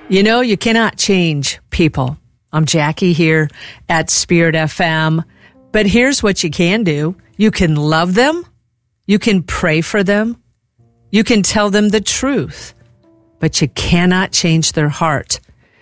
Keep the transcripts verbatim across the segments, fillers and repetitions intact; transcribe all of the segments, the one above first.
You know, you cannot change people. I'm Jackie here at Spirit F M. But here's what you can do. You can love them. You can pray for them. You can tell them the truth. But you cannot change their heart.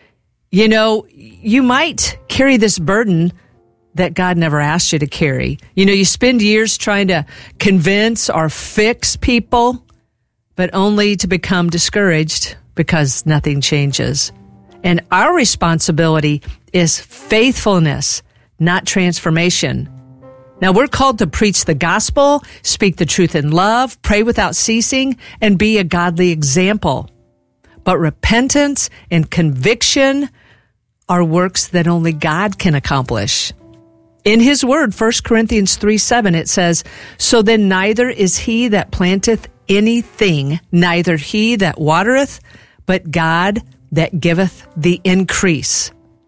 You know, you might carry this burden that God never asked you to carry. You know, you spend years trying to convince or fix people, but only to become discouraged because nothing changes. And our responsibility is faithfulness, not transformation. Now, we're called to preach the gospel, speak the truth in love, pray without ceasing, and be a godly example. But repentance and conviction are works that only God can accomplish. In his word, First Corinthians three seven, it says, "So then neither is he that planteth anything, neither he that watereth, but God that giveth the increase."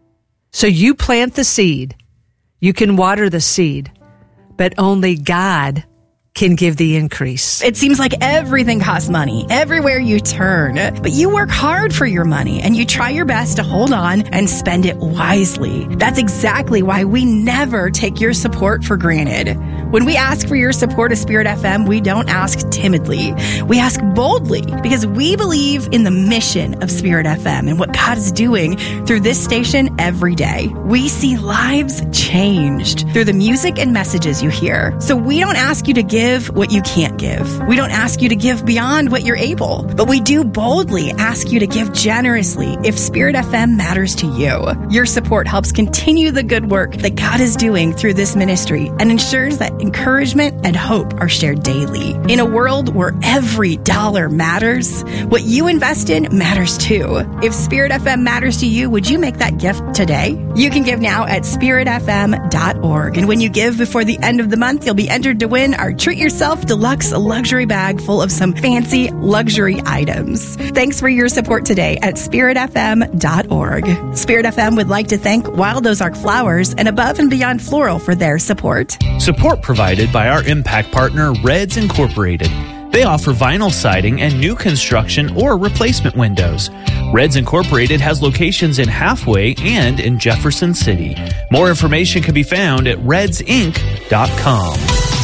So you plant the seed, you can water the seed, but only God can give the increase. It seems like everything costs money, everywhere you turn. But you work hard for your money and you try your best to hold on and spend it wisely. That's exactly why we never take your support for granted. When we ask for your support of Spirit F M, we don't ask timidly. We ask boldly because we believe in the mission of Spirit F M and what God is doing through this station every day. We see lives changed through the music and messages you hear. So we don't ask you to give what you can't give. We don't ask you to give beyond what you're able, but we do boldly ask you to give generously if Spirit F M matters to you. Your support helps continue the good work that God is doing through this ministry and ensures that encouragement and hope are shared daily. In a world where every dollar matters, what you invest in matters too. If Spirit F M matters to you, would you make that gift today? You can give now at spirit f m dot org. And when you give before the end of the month, you'll be entered to win our Treat Yourself Deluxe luxury bag full of some fancy luxury items. Thanks for your support today at spirit f m dot org. Spirit F M would like to thank Wild Ozark Flowers and Above and Beyond Floral for their support. Support provided by our impact partner, Reds Incorporated. They offer vinyl siding and new construction or replacement windows. Reds Incorporated has locations in Halfway and in Jefferson City. More information can be found at reds inc dot com.